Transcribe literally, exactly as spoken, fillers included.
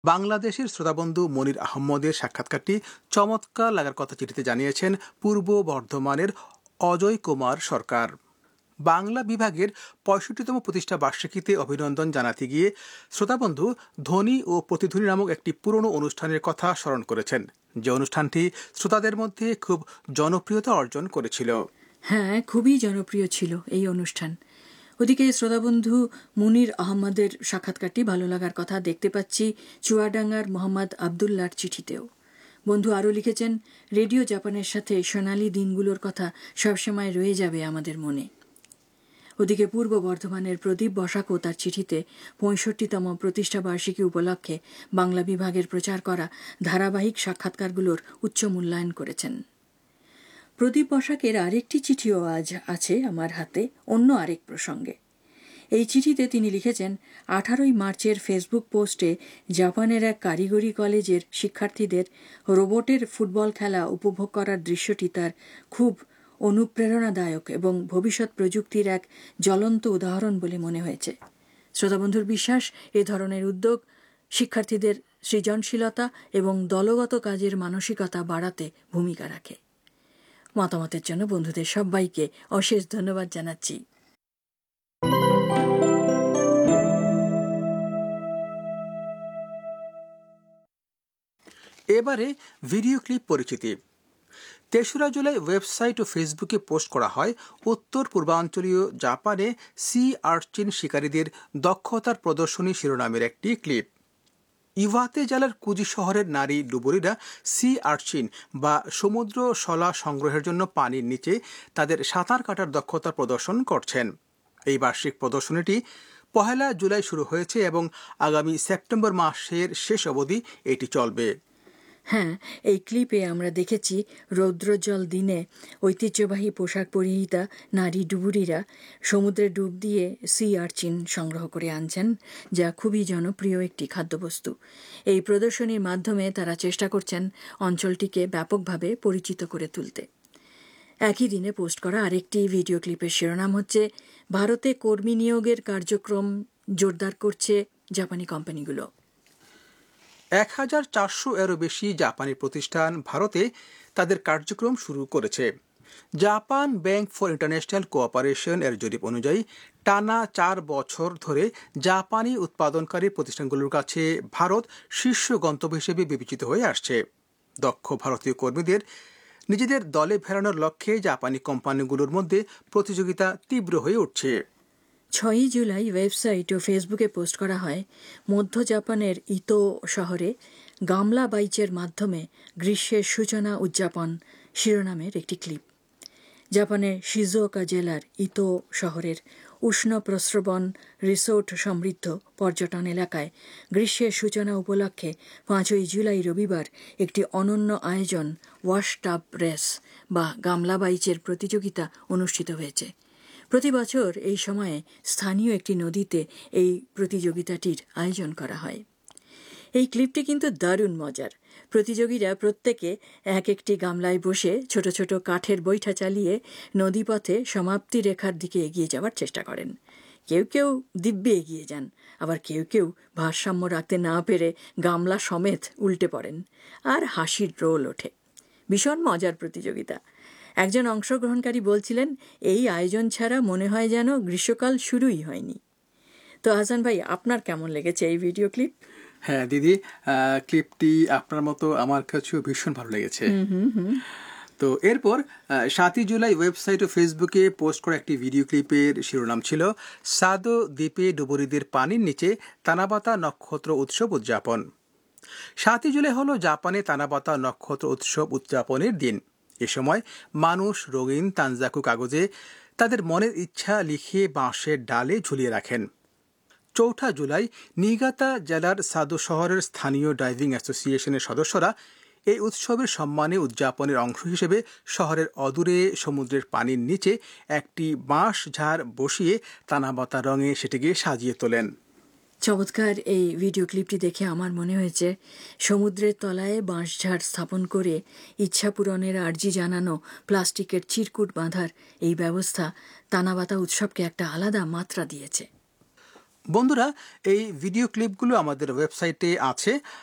বাংলাদেশের শ্রোতাবন্ধু মনির আহমদের সাক্ষাৎকারটি চমৎকার লাগার কথা চিঠিতে জানিয়েছেন পূর্ব বর্ধমানের অজয় কুমার সরকার। বাংলা বিভাগের পঁয়ষট্টিতম প্রতিষ্ঠা বার্ষিকীতে অভিনন্দন জানাতে গিয়ে শ্রোতাবন্ধু ধ্বনি ও প্রতিধ্বনি নামক একটি পুরনো অনুষ্ঠানের কথা স্মরণ করেছেন, যে অনুষ্ঠানটি শ্রোতাদের মধ্যে খুব জনপ্রিয়তা অর্জন করেছিল। হ্যাঁ, খুবই জনপ্রিয় ছিল এই অনুষ্ঠান। ওদিকে শ্রোতাবন্ধু মুনির আহমদের সাক্ষাৎকারটি ভালো লাগার কথা দেখতে পাচ্ছি চুয়াডাঙ্গার মোহাম্মদ আবদুল্লার চিঠিতেও। বন্ধু আরও লিখেছেন, রেডিও জাপানের সাথে সোনালি দিনগুলোর কথা সবসময় রয়ে যাবে আমাদের মনে। ওদিকে পূর্ব বর্ধমানের প্রদীপ বসাকও তার চিঠিতে পঁয়ষট্টিতম প্রতিষ্ঠা বার্ষিকী উপলক্ষে বাংলা বিভাগের প্রচার করা ধারাবাহিক সাক্ষাৎকারগুলোর উচ্চ মূল্যায়ন করেছেন। প্রদীপ বসাকের আরেকটি চিঠিও আজ আছে আমার হাতে, অন্য আরেক প্রসঙ্গে। এই চিঠিতে তিনি লিখেছেন, আঠারোই মার্চের ফেসবুক পোস্টে জাপানের এক কারিগরি কলেজের শিক্ষার্থীদের রোবটের ফুটবল খেলা উপভোগ করার দৃশ্যটি তার খুব অনুপ্রেরণাদায়ক এবং ভবিষ্যৎ প্রযুক্তির এক জ্বলন্ত উদাহরণ বলে মনে হয়েছে। শ্রোতাবন্ধুর বিশ্বাস, এ ধরনের উদ্যোগ শিক্ষার্থীদের সৃজনশীলতা এবং দলগত কাজের মানসিকতা বাড়াতে ভূমিকা রাখে। মতামতের জন্য বন্ধুদের সবাইকে অশেষ ধন্যবাদ জানাচ্ছি। এবারে ভিডিও ক্লিপ পরিচিতি। তেসরা জুলাই ওয়েবসাইট ও ফেসবুকে পোস্ট করা হয় উত্তর পূর্বাঞ্চলীয় জাপানে সি আর্চিন শিকারীদের দক্ষতার প্রদর্শনী শিরোনামের একটি ক্লিপ। ইওয়াতে জেলার কুজি শহরের নারী ডুবুরিরা সি আর্চিন বা সমুদ্র শলা সংগ্রহের জন্য পানির নিচে তাদের সাঁতার কাটার দক্ষতা প্রদর্শন করছেন। এই বার্ষিক প্রদর্শনীটি পহেলা জুলাই শুরু হয়েছে এবং আগামী সেপ্টেম্বর মাসের শেষ অবধি এটি চলবে। হ্যাঁ, এই ক্লিপে আমরা দেখেছি রৌদ্রোজ্জ্বল দিনে ঐতিহ্যবাহী পোশাক পরিহিতা নারী ডুবুরিরা সমুদ্রে ডুব দিয়ে সি আর্চিন সংগ্রহ করে আনছেন, যা খুবই জনপ্রিয় একটি খাদ্যবস্তু। এই প্রদর্শনীর মাধ্যমে তারা চেষ্টা করছেন অঞ্চলটিকে ব্যাপকভাবে পরিচিত করে তুলতে। একই দিনে পোস্ট করা আরেকটি ভিডিও ক্লিপের শিরোনাম হচ্ছে, ভারতে কর্মী নিয়োগের কার্যক্রম জোরদার করছে জাপানি কোম্পানিগুলো। এক হাজার চারশো এরও বেশি জাপানি প্রতিষ্ঠান ভারতে তাদের কার্যক্রম শুরু করেছে। Japan bank for international cooperation এর জরিপ অনুযায়ী টানা চার বছর ধরে জাপানি উৎপাদনকারী প্রতিষ্ঠানগুলোর কাছে ভারত শীর্ষ গন্তব্য হিসেবে বিবেচিত হয়ে আসছে। দক্ষ ভারতীয় কর্মীদের নিজেদের দলে ফেরানোর লক্ষ্যে জাপানি কোম্পানিগুলোর মধ্যে প্রতিযোগিতা তীব্র হয়ে উঠছে। ছয়ই জুলাই ওয়েবসাইট ও ফেসবুকে পোস্ট করা হয় মধ্য জাপানের ইতো শহরে গামলা বাইচের মাধ্যমে গ্রীষ্মের সূচনা উদযাপন শিরোনামের একটি ক্লিপ। জাপানের শিজুওকা জেলার ইতো শহরের উষ্ণ প্রস্রবণ রিসোর্ট সমৃদ্ধ পর্যটন এলাকায় গ্রীষ্মের সূচনা উপলক্ষে পাঁচই জুলাই রবিবার একটি অনন্য আয়োজন ওয়াশ টাব রেস বা গামলা বাইচের প্রতিযোগিতা অনুষ্ঠিত হয়েছে। প্রতি বছর এই সময়ে স্থানীয় একটি নদীতে এই প্রতিযোগিতাটির আয়োজন করা হয়। এই ক্লিপটি কিন্তু দারুণ মজার। প্রতিযোগীরা প্রত্যেকে এক একটি গামলায় বসে ছোট ছোট কাঠের বৈঠা চালিয়ে নদীপথে সমাপ্তি রেখার দিকে এগিয়ে যাওয়ার চেষ্টা করেন। কেউ কেউ দিব্যে এগিয়ে যান, আবার কেউ কেউ ভারসাম্য রাখতে না পেরে গামলা সমেত উল্টে পড়েন, আর হাসির রোল ওঠে। ভীষণ মজার প্রতিযোগিতা। একজন অংশগ্রহণকারী বলছিলেন, এই আয়োজন ছাড়া মনে হয় যেন গ্রীষ্মকাল শুরুই হয়নি। তো হাসান ভাই, আপনার কেমন লেগেছে এই ভিডিও ক্লিপ? হ্যাঁ দিদি, ক্লিপটি আপনার মতো আমার কাছেও ভীষণ ভালো লেগেছে। তো এরপর সাতই জুলাই ওয়েবসাইট ও ফেসবুকে পোস্ট করা একটি ভিডিও ক্লিপের শিরোনাম ছিল, সাদো দ্বীপে ডুবুরিদের পানির নিচে তানাবাতা নক্ষত্র উৎসব উদযাপন। সাতই জুলাই হলো জাপানে তানাবাতা নক্ষত্র উৎসব উদযাপনের দিন। এ সময় মানুষ রঙিন তানজাকু কাগজে তাদের মনের ইচ্ছা লিখে বাঁশের ডালে ঝুলিয়ে রাখেন। চৌঠা জুলাই নিগাতা জেলার সাদো শহরের স্থানীয় ডাইভিং অ্যাসোসিয়েশনের সদস্যরা এই উৎসবের সম্মানে উদযাপনের অংশ হিসেবে শহরের অদূরে সমুদ্রের পানির নিচে একটি বাঁশ ঝাড় বসিয়ে তানাবাতা রঙে সেটিকে সাজিয়ে তোলেন। চমৎকার এই ভিডিও ক্লিপটি দেখে আমার মনে হয়েছে সমুদ্রের তলায় বাঁশঝাড় স্থাপন করে ইচ্ছা পূরণের আর্জি জানানো প্লাস্টিকের চিরকুট বাঁধার এই ব্যবস্থা তানাবাতা উৎসবকে একটা আলাদা মাত্রা দিয়েছে। বন্ধুরা, এই ভিডিও ক্লিপগুলো আমাদের ওয়েবসাইটে আছে।